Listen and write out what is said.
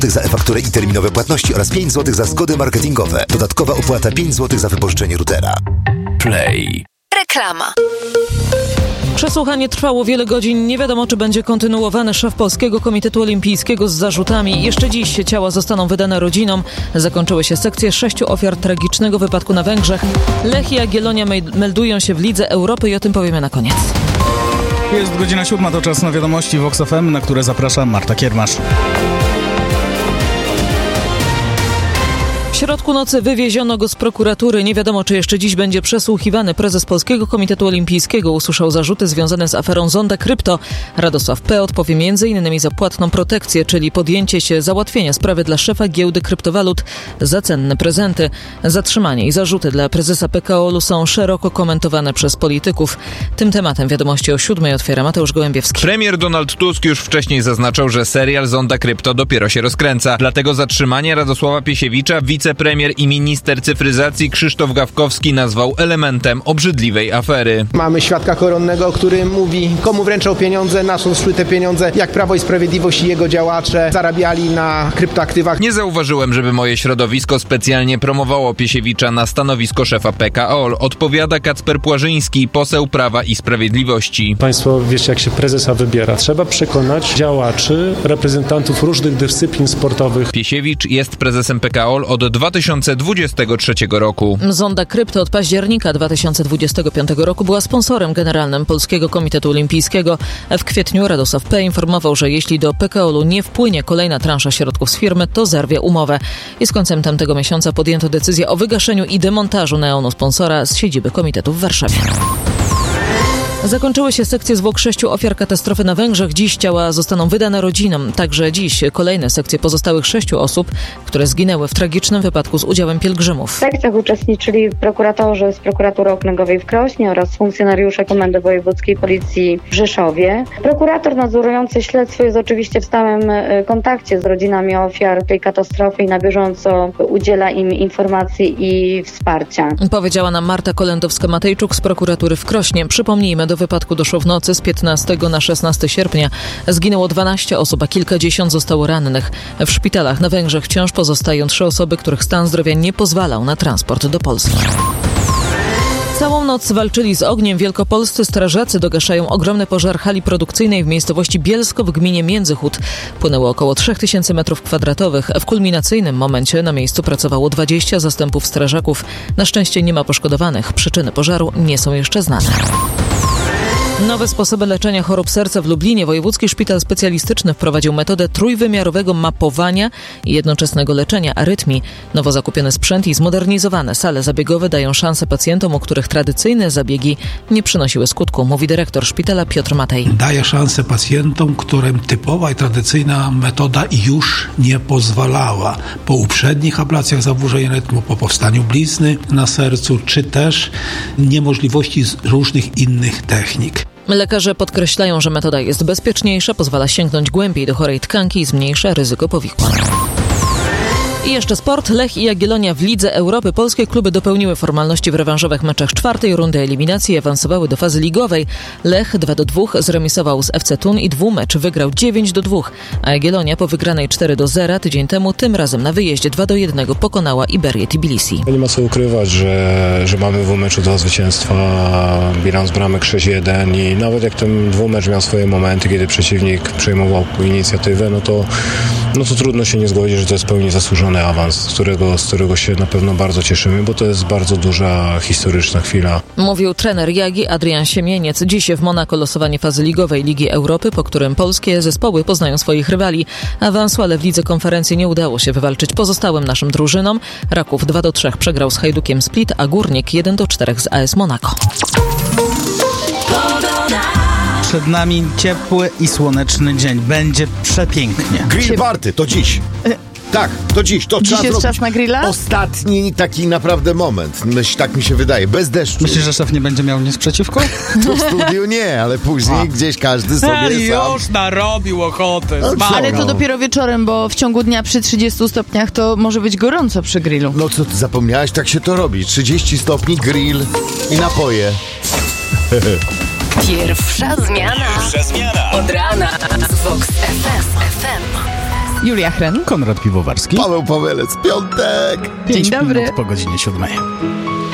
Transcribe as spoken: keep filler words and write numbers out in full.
za e-fakturę i terminowe płatności oraz pięć złotych za zgody marketingowe. Dodatkowa opłata pięć złotych za wypożyczenie routera. Play. Reklama. Przesłuchanie trwało wiele godzin. Nie wiadomo, czy będzie kontynuowany. Szef Polskiego Komitetu Olimpijskiego z zarzutami. Jeszcze dziś ciała zostaną wydane rodzinom. Zakończyły się sekcje sześciu ofiar tragicznego wypadku na Węgrzech. Lech i Jagiellonia meldują się w Lidze Europy i o tym powiemy na koniec. Jest godzina siódma, to czas na wiadomości Vox F M, na które zaprasza Marta Kiermasz. W środku nocy wywieziono go z prokuratury. Nie wiadomo, czy jeszcze dziś będzie przesłuchiwany. Prezes Polskiego Komitetu Olimpijskiego usłyszał zarzuty związane z aferą Zonda Krypto. Radosław P. odpowie między innymi za płatną protekcję, czyli podjęcie się załatwienia sprawy dla szefa giełdy kryptowalut za cenne prezenty. Zatrzymanie i zarzuty dla prezesa P K O L u są szeroko komentowane przez polityków. Tym tematem wiadomości o siódmej otwiera Mateusz Gołębiewski. Premier Donald Tusk już wcześniej zaznaczał, że serial Zonda Krypto dopiero się rozkręca. Dlatego zatrzymanie Radosława Piesiewicza, wicepremier i minister cyfryzacji Krzysztof Gawkowski nazwał elementem obrzydliwej afery. Mamy świadka koronnego, który mówi, komu wręczał pieniądze, na co szły te pieniądze, jak Prawo i Sprawiedliwość i jego działacze zarabiali na kryptoaktywach. Nie zauważyłem, żeby moje środowisko specjalnie promowało Piesiewicza na stanowisko szefa P K O L, odpowiada Kacper Płażyński, poseł Prawa i Sprawiedliwości. Państwo wiecie, jak się prezesa wybiera. Trzeba przekonać działaczy, reprezentantów różnych dyscyplin sportowych. Piesiewicz jest prezesem P K O L od dwa tysiące dwudziestego trzeciego roku. Zonda Krypto od października dwa tysiące dwudziestego piątego roku była sponsorem generalnym Polskiego Komitetu Olimpijskiego. W kwietniu Radosław P. informował, że jeśli do P K O L u nie wpłynie kolejna transza środków z firmy, to zerwie umowę. I z końcem tamtego miesiąca podjęto decyzję o wygaszeniu i demontażu neonu sponsora z siedziby komitetu w Warszawie. Zakończyły się sekcje zwłok sześciu ofiar katastrofy na Węgrzech. Dziś ciała zostaną wydane rodzinom. Także dziś kolejne sekcje pozostałych sześciu osób, które zginęły w tragicznym wypadku z udziałem pielgrzymów. W sekcjach uczestniczyli prokuratorzy z Prokuratury Okręgowej w Krośnie oraz funkcjonariusze Komendy Wojewódzkiej Policji w Rzeszowie. Prokurator nadzorujący śledztwo jest oczywiście w stałym kontakcie z rodzinami ofiar tej katastrofy i na bieżąco udziela im informacji i wsparcia. Powiedziała nam Marta Kolendowska-Matejczuk z Prokuratury w Krośnie. Przypomnijmy, do wypadku doszło w nocy z piętnastego na szesnastego sierpnia. Zginęło dwanaście osób, a kilkadziesiąt zostało rannych. W szpitalach na Węgrzech wciąż pozostają trzy osoby, których stan zdrowia nie pozwalał na transport do Polski. Całą noc walczyli z ogniem. Wielkopolscy strażacy dogaszają ogromny pożar hali produkcyjnej w miejscowości Bielsko w gminie Międzychód. Płynęło około trzy tysiące metrów kwadratowych. W kulminacyjnym momencie na miejscu pracowało dwadzieścia zastępów strażaków. Na szczęście nie ma poszkodowanych. Przyczyny pożaru nie są jeszcze znane. Nowe sposoby leczenia chorób serca w Lublinie. Wojewódzki Szpital Specjalistyczny wprowadził metodę trójwymiarowego mapowania i jednoczesnego leczenia arytmii. Nowo zakupiony sprzęt i zmodernizowane sale zabiegowe dają szansę pacjentom, u których tradycyjne zabiegi nie przynosiły skutku, mówi dyrektor szpitala Piotr Matej. Daje szansę pacjentom, którym typowa i tradycyjna metoda już nie pozwalała. Po uprzednich ablacjach zaburzeń rytmu, po powstaniu blizny na sercu, czy też niemożliwości różnych innych technik. Lekarze podkreślają, że metoda jest bezpieczniejsza, pozwala sięgnąć głębiej do chorej tkanki i zmniejsza ryzyko powikłań. I jeszcze sport. Lech i Jagiellonia w Lidze Europy. Polskie kluby dopełniły formalności w rewanżowych meczach czwartej rundy eliminacji i awansowały do fazy ligowej. Lech dwa do dwóch zremisował z F C Thun i dwumecz wygrał dziewięć do dwóch, a Jagiellonia po wygranej cztery do zera tydzień temu, tym razem na wyjeździe dwa do jednego pokonała Iberię Tbilisi. Nie ma co ukrywać, że, że mamy w meczu dwa zwycięstwa, bilans bramek sześć jeden i nawet jak ten dwumecz miał swoje momenty, kiedy przeciwnik przejmował inicjatywę, no to, no to trudno się nie zgodzić, że to jest pełni zasłużony awans, z którego, z którego się na pewno bardzo cieszymy, bo to jest bardzo duża, historyczna chwila. Mówił trener Jagi Adrian Siemieniec. Dziś w Monako losowanie fazy ligowej Ligi Europy, po którym polskie zespoły poznają swoich rywali. Awansu, ale w Lidze Konferencji nie udało się wywalczyć pozostałym naszym drużynom. Raków dwa do trzech przegrał z Hajdukiem Split, a Górnik jeden do czterech z A S Monako. Przed nami ciepły i słoneczny dzień. Będzie przepięknie. Grill party, to dziś. Tak, to dziś. To dziś trzeba jest zrobić. czas na grilla? Ostatni taki naprawdę moment. Myśl, tak mi się wydaje. Bez deszczu. Myślisz, że szef nie będzie miał nic przeciwko? To w studiu nie, ale później A. gdzieś każdy sobie Ale sam... już narobił ochotę. No, ale to dopiero wieczorem, bo w ciągu dnia przy trzydziestu stopniach to może być gorąco przy grillu. No co ty zapomniałeś? Tak się to robi. trzydzieści stopni, grill i napoje. Pierwsza zmiana. Pierwsza zmiana. Od rana z Vox F M. Julia Chren. Konrad Piwowarski. Paweł Pawelec, piątek! Dzień Pięć dobry. minut po godzinie siódmej.